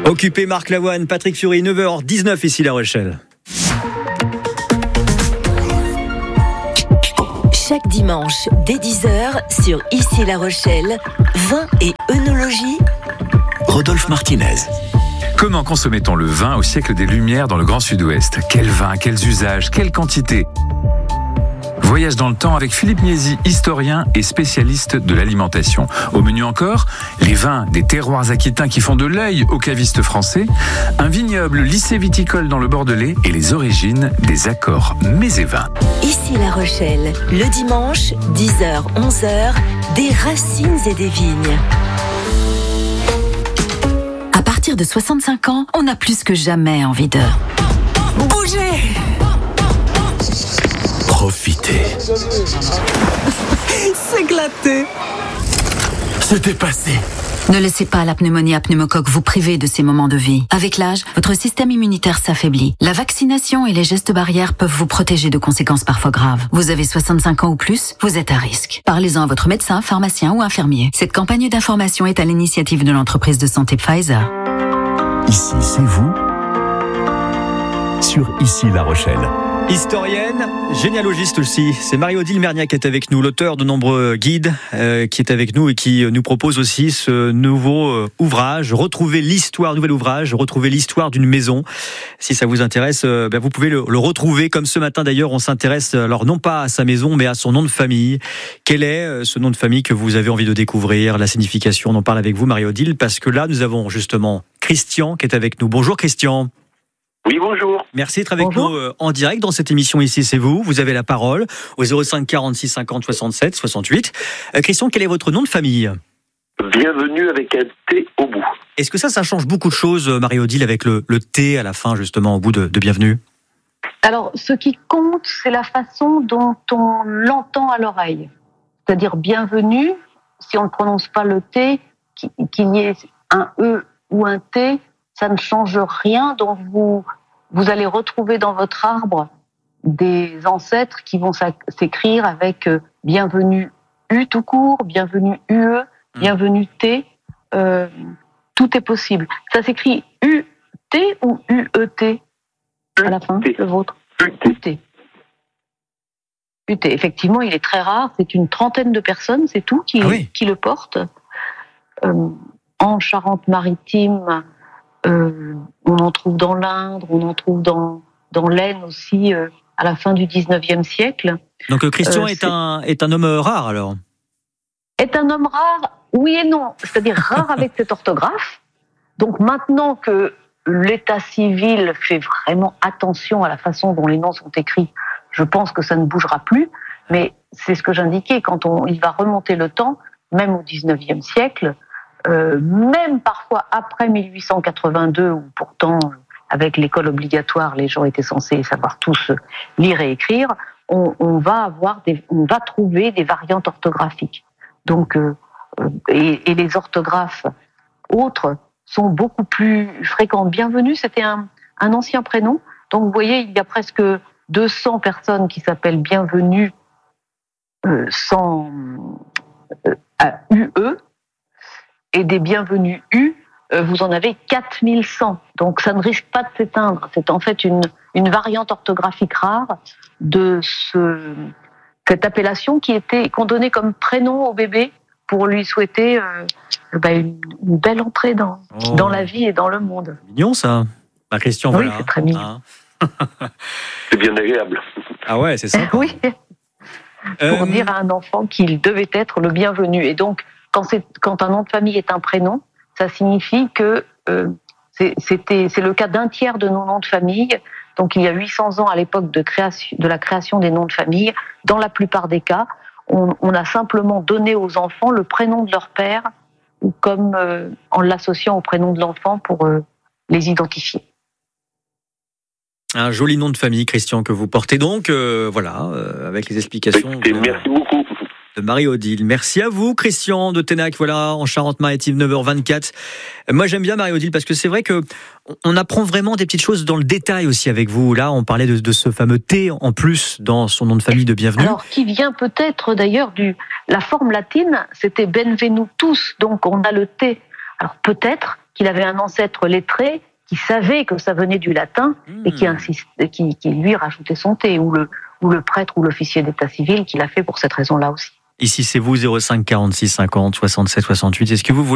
Occupé Marc Lavoine, Patrick Fiori, 9h19 ici La Rochelle. Chaque dimanche, dès 10h, sur Ici La Rochelle, vin et œnologie. Rodolphe Martinez. Comment consommait-on le vin au siècle des Lumières dans le Grand Sud-Ouest ? Quel vin, quels usages, quelle quantité ? Voyage dans le temps avec Philippe Niesi, historien et spécialiste de l'alimentation. Au menu encore, les vins des terroirs aquitains qui font de l'œil aux cavistes français, un vignoble lycée viticole dans le Bordelais et les origines des accords mets et vins. Ici La Rochelle, le dimanche, 10h, 11h, des racines et des vignes. À partir de 65 ans, on a plus que jamais envie de bouger. Profiter. S'éclater. Se dépasser. Ne laissez pas la pneumonie à pneumocoque vous priver de ces moments de vie. Avec l'âge, votre système immunitaire s'affaiblit. La vaccination et les gestes barrières peuvent vous protéger de conséquences parfois graves. Vous avez 65 ans ou plus, vous êtes à risque. Parlez-en à votre médecin, pharmacien ou infirmier. Cette campagne d'information est à l'initiative de l'entreprise de santé Pfizer. Ici, c'est vous. Sur Ici La Rochelle. Historienne, généalogiste aussi, c'est Marie-Odile Merniac qui est avec nous, l'auteur de nombreux guides qui est avec nous et qui nous propose aussi ce nouveau ouvrage, nouvel ouvrage, retrouver l'histoire d'une maison. Si ça vous intéresse, vous pouvez le retrouver, comme ce matin d'ailleurs, on s'intéresse alors non pas à sa maison mais à son nom de famille. Quel est ce nom de famille que vous avez envie de découvrir, la signification, on en parle avec vous Marie-Odile, parce que là nous avons justement Christian qui est avec nous. Bonjour Christian. Oui, bonjour. Merci d'être avec nous en direct dans cette émission Ici, c'est vous. Vous avez la parole au 05 46 50 67 68. Christian, quel est votre nom de famille ? Bienvenue avec un T au bout. Est-ce que ça change beaucoup de choses, Marie-Odile, avec le T à la fin, justement, au bout de bienvenue ? Alors, ce qui compte, c'est la façon dont on l'entend à l'oreille. C'est-à-dire bienvenue, si on ne prononce pas le T, qu'il y ait un E ou un T, ça ne change rien, donc vous allez retrouver dans votre arbre des ancêtres qui vont s'écrire avec bienvenue U tout court, bienvenue UE, bienvenue T, tout est possible. Ça s'écrit UT ou UET à la fin, le vôtre ? UT. UT. Effectivement, il est très rare, c'est une trentaine de personnes, c'est tout, qui le portent. En Charente-Maritime, on en trouve dans l'Indre, on en trouve dans l'Aisne aussi, à la fin du 19e siècle. Donc Christian est un homme rare alors ? Est un homme rare, oui et non. C'est-à-dire rare avec cette orthographe. Donc maintenant que l'état civil fait vraiment attention à la façon dont les noms sont écrits, je pense que ça ne bougera plus. Mais c'est ce que j'indiquais, quand il va remonter le temps, même au 19e siècle, même parfois après 1882, où pourtant, avec l'école obligatoire, les gens étaient censés savoir tous lire et écrire, on va trouver des variantes orthographiques. Donc, et les orthographes autres sont beaucoup plus fréquentes. Bienvenue, c'était un ancien prénom. Donc, vous voyez, il y a presque 200 personnes qui s'appellent Bienvenue sans UE. Et des bienvenus U, vous en avez 4100. Donc ça ne risque pas de s'éteindre. C'est en fait une variante orthographique rare de cette appellation qu'on donnait comme prénom au bébé pour lui souhaiter une belle entrée dans la vie et dans le monde. Mignon ça, Christian. Oui, voilà. c'est très mignon. C'est bien agréable. Ah ouais, c'est ça. Oui, pour dire à un enfant qu'il devait être le bienvenu. Et donc, quand un nom de famille est un prénom, ça signifie que c'est le cas d'un tiers de nos noms de famille. Donc il y a 800 ans à l'époque de la création des noms de famille. Dans la plupart des cas, on a simplement donné aux enfants le prénom de leur père, ou comme en l'associant au prénom de l'enfant pour les identifier. Un joli nom de famille, Christian, que vous portez donc, avec les explications. Merci beaucoup. De Marie-Odile. Merci à vous, Christian de Ténac, voilà, en Charente-Maritime, 9h24. Moi, j'aime bien Marie-Odile parce que c'est vrai que on apprend vraiment des petites choses dans le détail aussi avec vous. Là, on parlait de ce fameux T en plus dans son nom de famille de bienvenue. Alors, qui vient peut-être d'ailleurs la forme latine, c'était Benvenutus, donc on a le T. Alors peut-être, qu'il avait un ancêtre lettré qui savait que ça venait du latin et qui lui rajoutait son thé, ou le prêtre ou l'officier d'état civil qui l'a fait pour cette raison-là aussi. Ici, c'est vous, 05 46 50 67 68. Est-ce que vous voulez